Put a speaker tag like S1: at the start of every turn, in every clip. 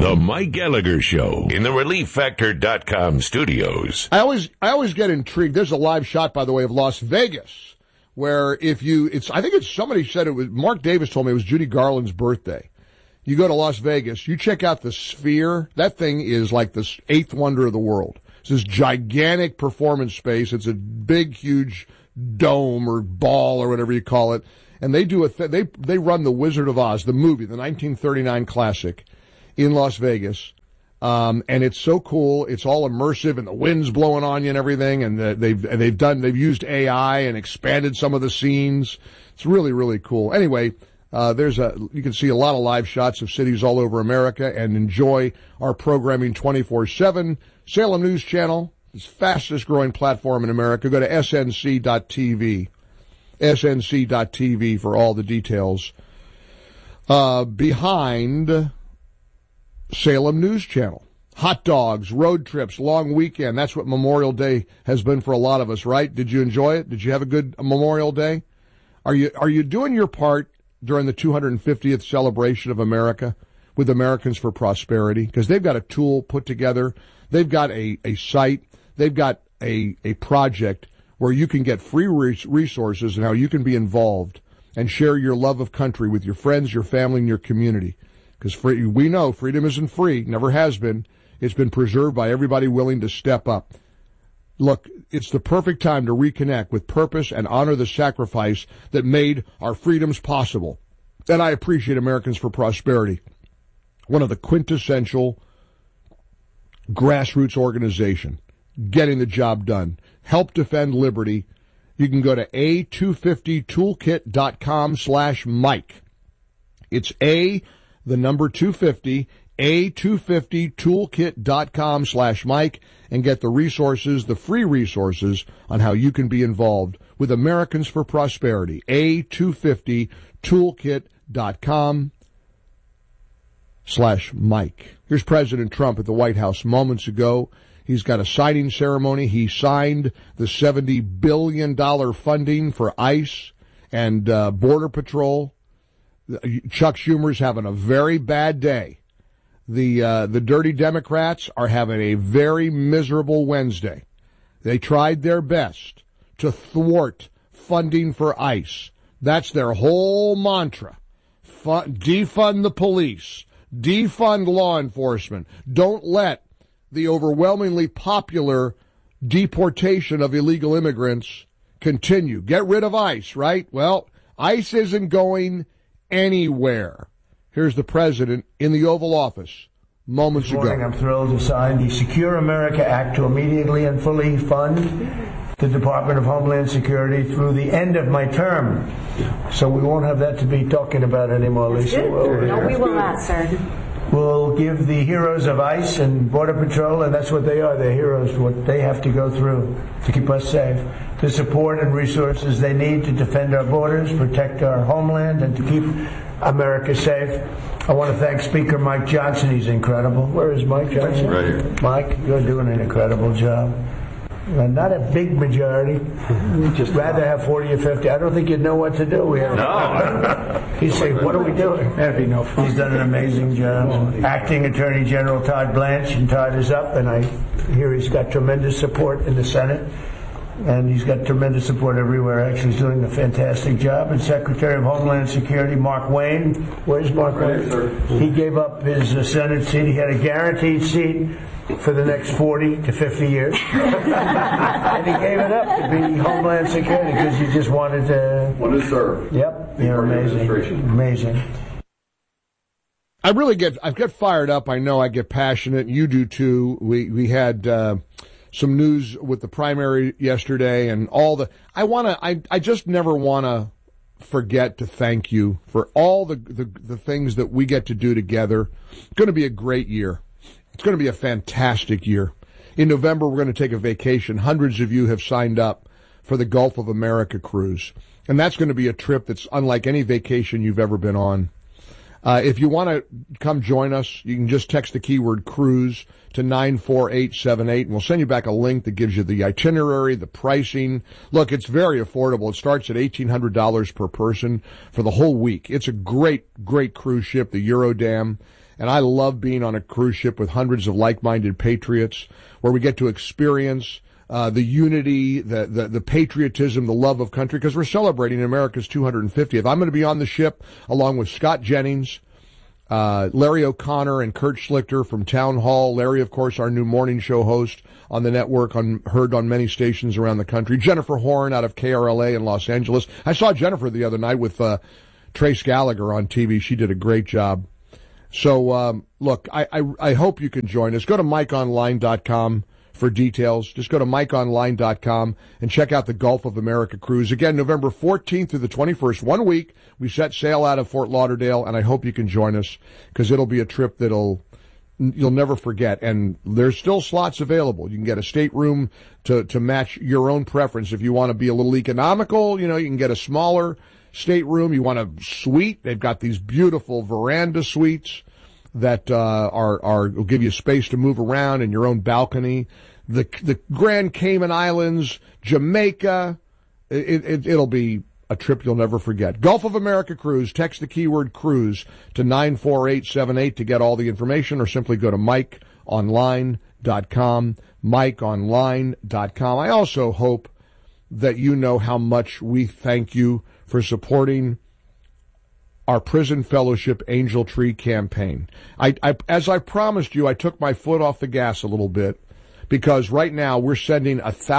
S1: The Mike Gallagher Show in the ReliefFactor.com studios.
S2: I always get intrigued. There's a live shot, by the way, of Las Vegas, where I think it's somebody said it was, Mark Davis told me it was Judy Garland's birthday. You go to Las Vegas, you check out the Sphere. That thing is like the eighth wonder of the world. It's this gigantic performance space. It's a big, huge dome or ball or whatever you call it. And they do they run The Wizard of Oz, the movie, the 1939 classic, in Las Vegas. And it's so cool. It's all immersive and the wind's blowing on you and everything. And they've used AI and expanded some of the scenes. It's really, really cool. Anyway, you can see a lot of live shots of cities all over America and enjoy our programming 24/7. Salem News Channel, the fastest growing platform in America. Go to snc.tv. snc.tv for all the details. Behind Salem News Channel. Hot dogs, road trips, long weekend. That's what Memorial Day has been for a lot of us, right? Did you enjoy it? Did you have a good Memorial Day? Are you doing your part during the 250th celebration of America with Americans for Prosperity? Because they've got a tool put together. They've got a site. They've got a project where you can get free resources and how you can be involved and share your love of country with your friends, your family, and your community. Because we know freedom isn't free, never has been. It's been preserved by everybody willing to step up. Look, it's the perfect time to reconnect with purpose and honor the sacrifice that made our freedoms possible. And I appreciate Americans for Prosperity, one of the quintessential grassroots organization, getting the job done. Help defend liberty. You can go to a250toolkit.com/Mike. It's the number 250, a250toolkit.com/Mike, and get the resources, the free resources on how you can be involved with Americans for Prosperity. a250toolkit.com/Mike. Here's President Trump at the White House moments ago. He's got a signing ceremony. He signed the $70 billion funding for ICE and Border Patrol. Chuck Schumer's having a very bad day. The dirty Democrats are having a very miserable Wednesday. They tried their best to thwart funding for ICE. That's their whole mantra. Defund the police. Defund law enforcement. Don't let the overwhelmingly popular deportation of illegal immigrants continue. Get rid of ICE, right? Well, ICE isn't going anywhere. Here's the president in the Oval Office moments ago.
S3: This morning, I'm thrilled to sign the Secure America Act to immediately and fully fund the Department of Homeland Security through the end of my term. So we won't have that to be talking about anymore, Lisa.
S4: No, we will not, sir.
S3: We'll give the heroes of ICE and Border Patrol, and that's what they are, they're heroes, what they have to go through to keep us safe, the support and resources they need to defend our borders, protect our homeland, and to keep America safe. I want to thank Speaker Mike Johnson. He's incredible. Where is Mike Johnson?
S5: Right here.
S3: Mike, you're doing an incredible job. And not a big majority. Just rather have 40 or 50. I don't think you'd know what to do. He'd say, what are we doing?
S5: That'd be no fun.
S3: He's done an amazing job. Acting Attorney General Todd Blanche, and Todd is up, and I hear he's got tremendous support in the Senate. And he's got tremendous support everywhere. Actually, he's doing a fantastic job. And Secretary of Homeland Security, Mark Wayne. Where's Mark Wayne?
S5: Sir.
S3: He gave up his Senate seat. He had a guaranteed seat for the next 40 to 50 years. And he gave it up to be Homeland Security because he just wanted to
S5: serve.
S3: Yep. You're amazing. Amazing.
S2: I get fired up. I know I get passionate. You do too. We had some news with the primary yesterday and all the, I just never want to forget to thank you for all the things that we get to do together. It's going to be a great year. It's going to be a fantastic year. In November, we're going to take a vacation. Hundreds of you have signed up for the Gulf of America cruise. And that's going to be a trip that's unlike any vacation you've ever been on. If you want to come join us, you can just text the keyword cruise to 94878, and we'll send you back a link that gives you the itinerary, the pricing. Look, it's very affordable. It starts at $1,800 per person for the whole week. It's a great, great cruise ship, the Eurodam. And I love being on a cruise ship with hundreds of like-minded patriots where we get to experience the unity, the patriotism, the love of country, because we're celebrating America's 250th. I'm going to be on the ship along with Scott Jennings, Larry O'Connor, and Kurt Schlichter from Town Hall. Larry, of course, our new morning show host on the network, heard on many stations around the country. Jennifer Horn out of KRLA in Los Angeles. I saw Jennifer the other night with Trace Gallagher on TV. She did a great job. So, look, I hope you can join us. Go to MikeOnline.com for details. Just go to MikeOnline.com and check out the Gulf of America cruise. Again, November 14th through the 21st, 1 week. We set sail out of Fort Lauderdale, and I hope you can join us because it'll be a trip you'll never forget. And there's still slots available. You can get a stateroom to match your own preference. If you want to be a little economical, you can get a smaller stateroom. You want a suite. They've got these beautiful veranda suites that will give you space to move around and your own balcony. The Grand Cayman Islands, Jamaica, it'll be a trip you'll never forget. Gulf of America Cruise. Text the keyword cruise to 94878 to get all the information, or simply go to MikeOnline.com, MikeOnline.com. I also hope that you know how much we thank you for supporting our Prison Fellowship Angel Tree campaign. As I promised you, I took my foot off the gas a little bit because right now we're sending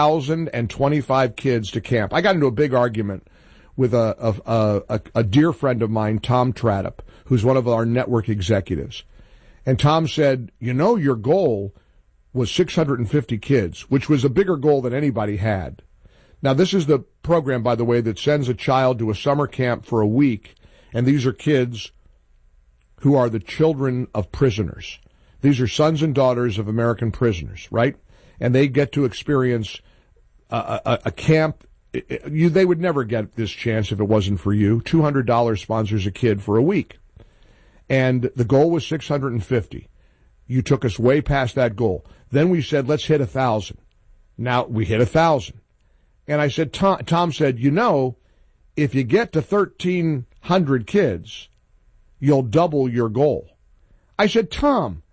S2: 1,025 kids to camp. I got into a big argument with a dear friend of mine, Tom Tradup, who's one of our network executives. And Tom said, your goal was 650 kids, which was a bigger goal than anybody had. Now, this is the program, by the way, that sends a child to a summer camp for a week. And these are kids who are the children of prisoners. These are sons and daughters of American prisoners, right? And they get to experience a camp. They would never get this chance if it wasn't for you. $200 sponsors a kid for a week. And the goal was 650. You took us way past that goal. Then we said, let's hit 1,000. Now we hit 1,000. And I said, Tom said, if you get to 1,300 kids, you'll double your goal. I said, Tom,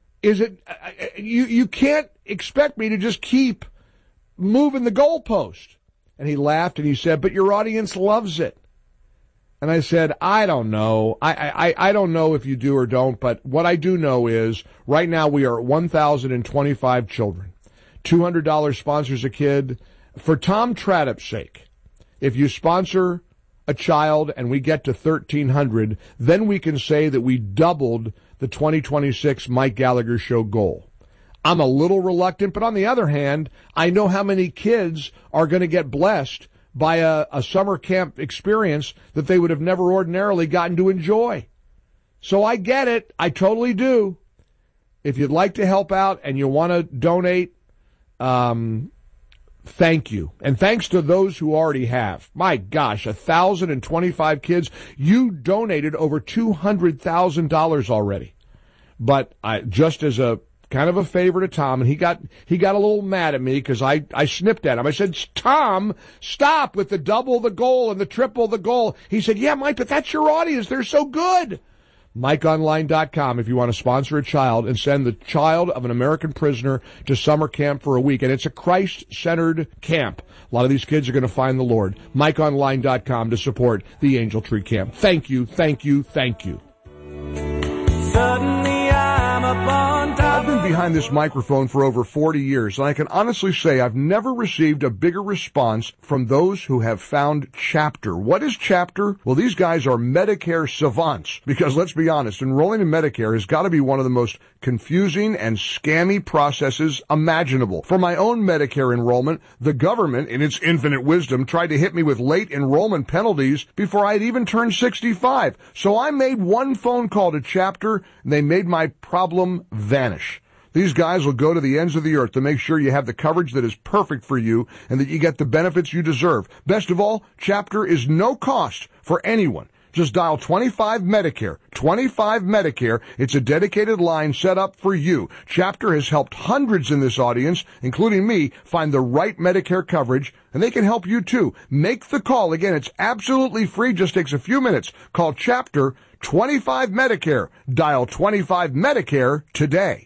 S2: you can't expect me to just keep moving the goalpost. And he laughed and he said, but your audience loves it. And I said, I don't know. I don't know if you do or don't, but what I do know is right now we are at 1,025 children. $200 sponsors a kid. For Tom Tradup's sake, if you sponsor a child and we get to 1,300, then we can say that we doubled the 2026 Mike Gallagher Show goal. I'm a little reluctant, but on the other hand, I know how many kids are going to get blessed by a summer camp experience that they would have never ordinarily gotten to enjoy. So I get it. I totally do. If you'd like to help out and you want to donate, thank you. And thanks to those who already have. My gosh, 1,025 kids. You donated over $200,000 already. But just as a kind of a favor to Tom, and he got a little mad at me because I snipped at him. I said, Tom, stop with the double the goal and the triple the goal. He said, yeah, Mike, but that's your audience. They're so good. MikeOnline.com if you want to sponsor a child and send the child of an American prisoner to summer camp for a week. And it's a Christ-centered camp. A lot of these kids are going to find the Lord. MikeOnline.com to support the Angel Tree Camp. Thank you, thank you, thank you.
S4: Suddenly I'm up on top.
S2: I've been behind this microphone for over 40 years, and I can honestly say I've never received a bigger response from those who have found Chapter. What is Chapter? Well, these guys are Medicare savants, because let's be honest, enrolling in Medicare has got to be one of the most confusing and scammy processes imaginable. For my own Medicare enrollment, the government, in its infinite wisdom, tried to hit me with late enrollment penalties before I'd even turned 65. So I made one phone call to Chapter, and they made my problem vanish. These guys will go to the ends of the earth to make sure you have the coverage that is perfect for you and that you get the benefits you deserve. Best of all, Chapter is no cost for anyone. Just dial 25 Medicare. 25 Medicare. It's a dedicated line set up for you. Chapter has helped hundreds in this audience, including me, find the right Medicare coverage, and they can help you too. Make the call. Again, it's absolutely free. Just takes a few minutes. Call Chapter 25 Medicare. Dial 25 Medicare today.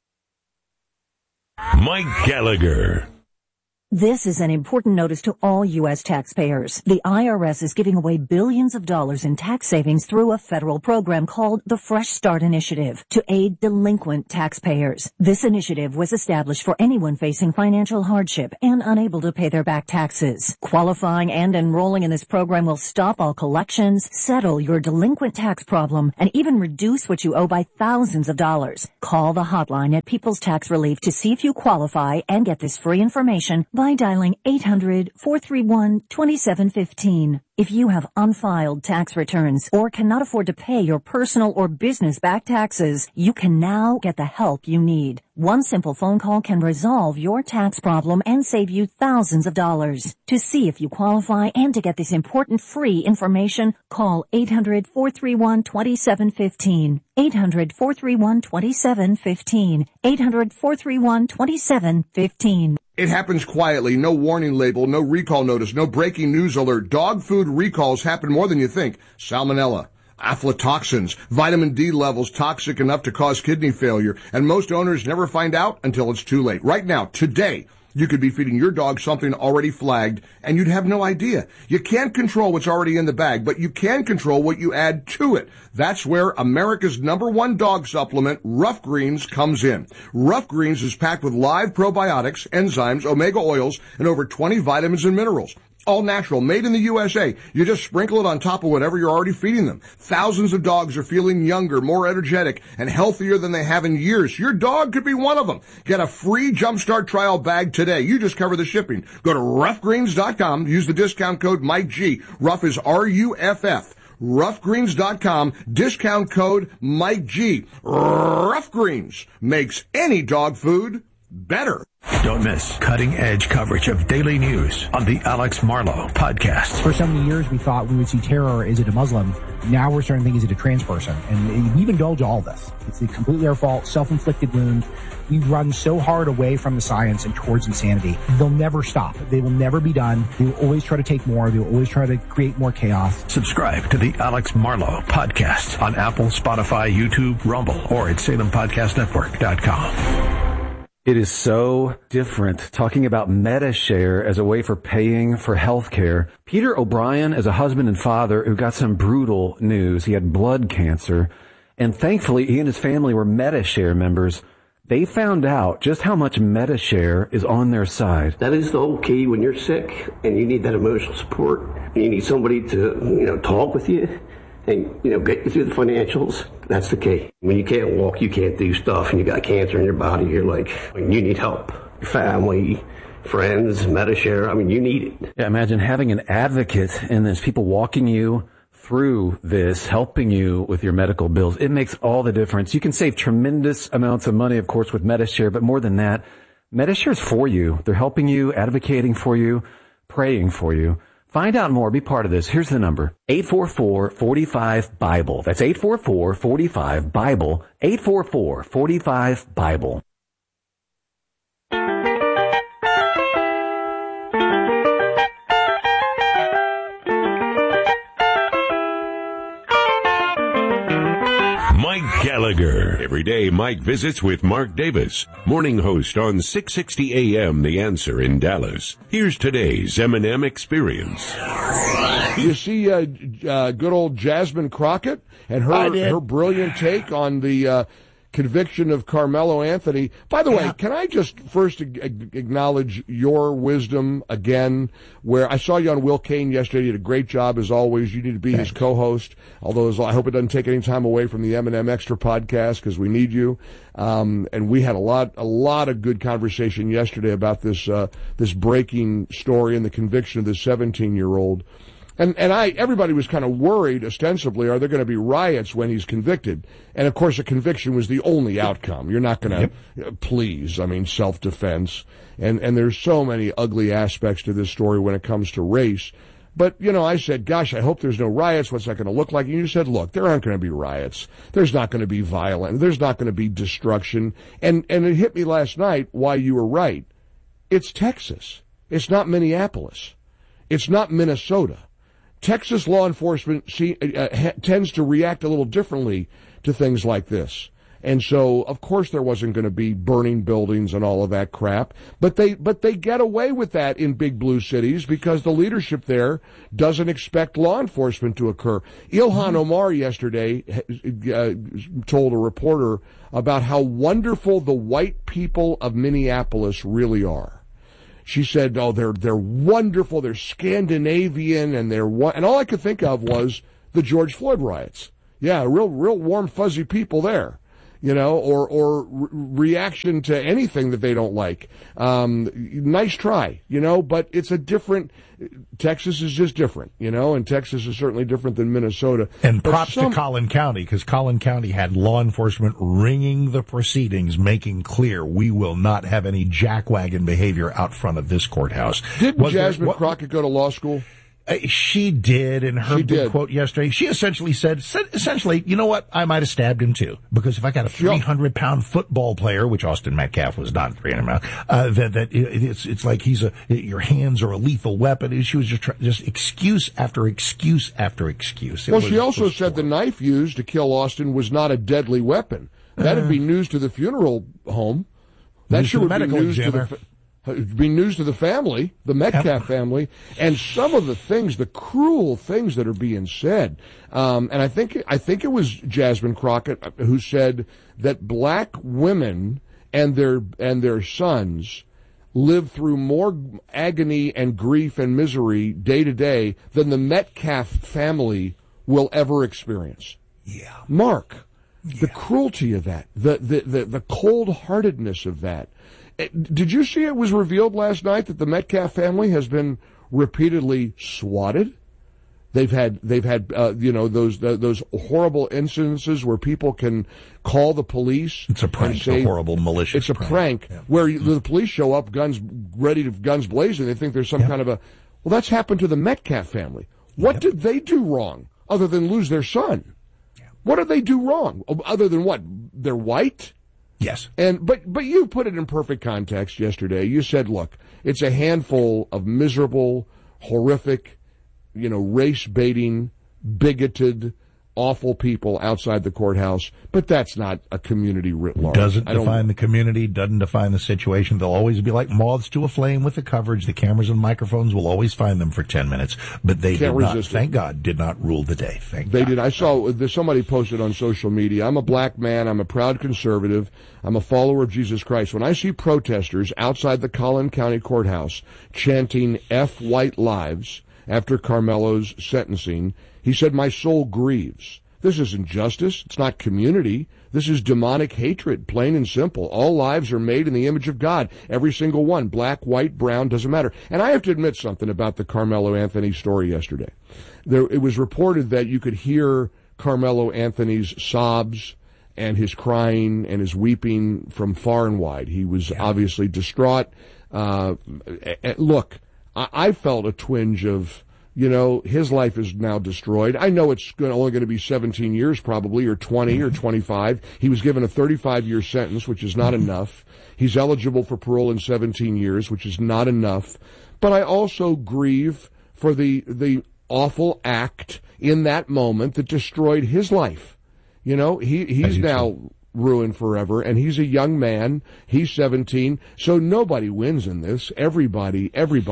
S1: Mike Gallagher.
S5: This is an important notice to all U.S. taxpayers. The IRS is giving away billions of dollars in tax savings through a federal program called the Fresh Start Initiative to aid delinquent taxpayers. This initiative was established for anyone facing financial hardship and unable to pay their back taxes. Qualifying and enrolling in this program will stop all collections, settle your delinquent tax problem, and even reduce what you owe by thousands of dollars. Call the hotline at People's Tax Relief to see if you qualify and get this free information by dialing 800-431-2715. If you have unfiled tax returns or cannot afford to pay your personal or business back taxes, you can now get the help you need. One simple phone call can resolve your tax problem and save you thousands of dollars. To see if you qualify and to get this important free information, call 800-431-2715. 800-431-2715. 800-431-2715.
S2: It happens quietly, no warning label, no recall notice, no breaking news alert. Dog food recalls happen more than you think. Salmonella, aflatoxins, vitamin D levels toxic enough to cause kidney failure, and most owners never find out until it's too late. Right now, today, you could be feeding your dog something already flagged, and you'd have no idea. You can't control what's already in the bag, but you can control what you add to it. That's where America's #1 dog supplement, Rough Greens, comes in. Rough Greens is packed with live probiotics, enzymes, omega oils, and over 20 vitamins and minerals. All natural, made in the USA. You just sprinkle it on top of whatever you're already feeding them. Thousands of dogs are feeling younger, more energetic, and healthier than they have in years. Your dog could be one of them. Get a free Jumpstart trial bag today. You just cover the shipping. Go to roughgreens.com. Use the discount code Mike G. Rough is R-U-F-F. Roughgreens.com. Discount code Mike G. Rough Greens makes any dog food better.
S6: Don't miss cutting-edge coverage of daily news on the Alex Marlow podcast.
S7: For so many years, we thought we would see terror. Is it a Muslim? Now we're starting to think, is it a trans person? And we've indulged all this. It's completely our fault, self-inflicted wound. We've run so hard away from the science and towards insanity. They'll never stop. They will never be done. They will always try to take more. They will always try to create more chaos.
S6: Subscribe to the Alex Marlow podcast on Apple, Spotify, YouTube, Rumble, or at SalemPodcastNetwork.com.
S8: It is so different talking about MediShare as a way for paying for health care. Peter O'Brien is a husband and father who got some brutal news. He had blood cancer, and thankfully he and his family were MediShare members. They found out just how much MediShare is on their side.
S9: That is the whole key when you're sick and you need that emotional support. You need somebody to, talk with you and, get you through the financials. That's the key. When you can't walk, you can't do stuff, and you got cancer in your body, you're like, you need help. Your family, friends, MediShare, you need it.
S8: Yeah, imagine having an advocate and there's people walking you through this, helping you with your medical bills. It makes all the difference. You can save tremendous amounts of money, of course, with MediShare, but more than that, MediShare is for you. They're helping you, advocating for you, praying for you. Find out more. Be part of this. Here's the number. 844-45-BIBLE. That's 844-45-BIBLE. 844-45-BIBLE.
S1: Mike Gallagher. Every day, Mike visits with Mark Davis, morning host on 660 AM The Answer in Dallas. Here's today's M&M Experience.
S2: You see good old Jasmine Crockett and her brilliant take on the conviction of Carmelo Anthony. By the way, can I just first acknowledge your wisdom again, where I saw you on Will Kane yesterday. You did a great job, as always. You need to be his co-host, although I hope it doesn't take any time away from the M&M Extra podcast, because we need you. And we had a lot of good conversation yesterday about this breaking story and the conviction of this 17-year-old. And everybody was kind of worried, ostensibly, are there going to be riots when he's convicted? And of course, a conviction was the only outcome. You're not going to please, self-defense. And there's so many ugly aspects to this story when it comes to race. But, I said, gosh, I hope there's no riots. What's that going to look like? And you said, look, there aren't going to be riots. There's not going to be violence. There's not going to be destruction. And it hit me last night why you were right. It's Texas. It's not Minneapolis. It's not Minnesota. Texas law enforcement tends to react a little differently to things like this. And so, of course, there wasn't going to be burning buildings and all of that crap. But they get away with that in big blue cities because the leadership there doesn't expect law enforcement to occur. Ilhan Omar yesterday told a reporter about how wonderful the white people of Minneapolis really are. She said, "Oh, they're wonderful. They're Scandinavian, and and all I could think of was the George Floyd riots. Yeah, real warm, fuzzy people there." Or reaction to anything that they don't like. Nice try, but it's Texas is just different, and Texas is certainly different than Minnesota.
S10: And props to Collin County, because Collin County had law enforcement ringing the proceedings, making clear we will not have any jackwagon behavior out front of this courthouse.
S2: Didn't Jasmine Crockett go to law school?
S10: She did, in her big quote yesterday. She essentially said, you know what? I might have stabbed him too. Because if I got a 300-pound football player, which Austin Metcalf was not 300 pounds, it's like your hands are a lethal weapon. She was just excuse after excuse after excuse.
S2: She also said the knife used to kill Austin was not a deadly weapon. That'd be news to the funeral home. That sure would be news be news to the family, the Metcalf family, and some of the cruel things that are being said. And I think it was Jasmine Crockett who said that black women and their sons live through more agony and grief and misery day to day than the Metcalf family will ever experience.
S10: Yeah.
S2: Mark, the cruelty of that, the cold-heartedness of that. Did you see it was revealed last night that the Metcalf family has been repeatedly swatted? They've had those horrible incidences where people can call the police.
S10: It's a prank,
S2: say,
S10: a horrible malicious.
S2: It's a prank where the police show up, guns blazing. They think there's some kind of well, that's happened to the Metcalf family. What did they do wrong other than lose their son? What did they do wrong other than what? They're white?
S10: Yes.
S2: But you put it in perfect context yesterday. You said, look, it's a handful of miserable, horrific, race-baiting, bigoted, awful people outside the courthouse, but that's not a community writ large.
S10: Doesn't define the community, doesn't define the situation. They'll always be like moths to a flame with the coverage. The cameras and microphones will always find them for 10 minutes, but they did not, thank God, did not rule the day. They did.
S2: I saw somebody posted on social media, I'm a black man, I'm a proud conservative, I'm a follower of Jesus Christ. When I see protesters outside the Collin County Courthouse chanting F white lives after Carmelo's sentencing, he said, my soul grieves. This isn't justice. It's not community. This is demonic hatred, plain and simple. All lives are made in the image of God. Every single one. Black, white, brown, doesn't matter. And I have to admit something about the Carmelo Anthony story yesterday. It was reported that you could hear Carmelo Anthony's sobs and his crying and his weeping from far and wide. He was obviously distraught. Look, I felt a twinge of, his life is now destroyed. I know it's only going to be 17 years probably, or 20 or 25. He was given a 35-year sentence, which is not enough. He's eligible for parole in 17 years, which is not enough. But I also grieve for the awful act in that moment that destroyed his life. He's now ruined forever, and he's a young man. He's 17, so nobody wins in this. Everybody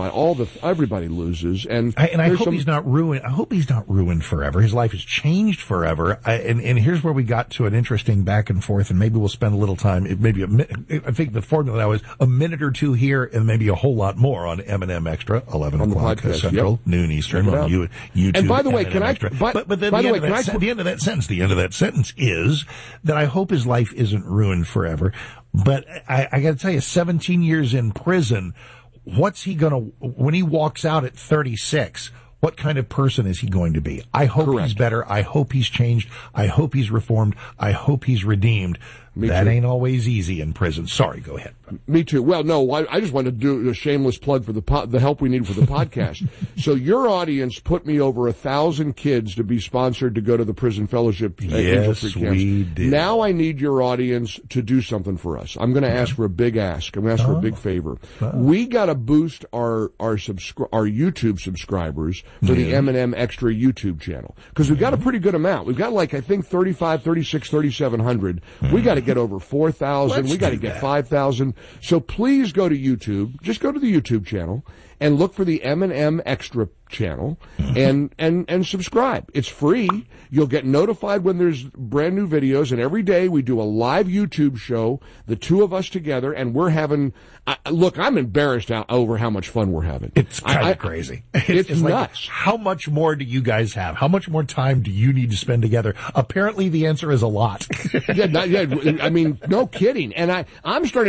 S2: loses, and
S10: I hope he's not ruined. I hope he's not ruined forever. His life has changed forever. And here's where we got to an interesting back and forth, and maybe we'll spend a little time. Maybe I think the formula now is a minute or two here, and maybe a whole lot more on M&M Extra, 11 o'clock Central, noon Eastern on YouTube.
S2: And by the way,
S10: M&M Extra. But then the end of that sentence is that I hope his life isn't ruined forever. But I got to tell you, 17 years in prison, what's he going to, when he walks out at 36, what kind of person is he going to be? I hope he's better. I hope he's changed. I hope he's reformed. I hope he's redeemed. That ain't always easy in prison. Sorry, go ahead.
S2: Me too. Well, no, I just wanted to do a shameless plug for the help we need for the podcast. So your audience put me over 1,000 kids to be sponsored to go to the Prison Fellowship.
S10: Yes, we did.
S2: Now I need your audience to do something for us. I'm going to ask for a big ask. I'm going to ask for a big favor. We got to boost our YouTube subscribers for the M&M Extra YouTube channel, because we've got a pretty good amount. We've got, like, I think 35, 36, 3,700. We got to get over 4,000. We got to get 5,000. So please go to YouTube. Just go to the YouTube channel and look for the M&M Extra channel and subscribe. It's free. You'll get notified when there's brand new videos, and every day we do a live YouTube show, the two of us together, and we're having look, I'm embarrassed over how much fun we're having.
S10: It's kind of crazy. It's
S2: nuts.
S10: Like, how much more do you guys have? How much more time do you need to spend together? Apparently the answer is a lot.
S2: I mean, no kidding. And I'm starting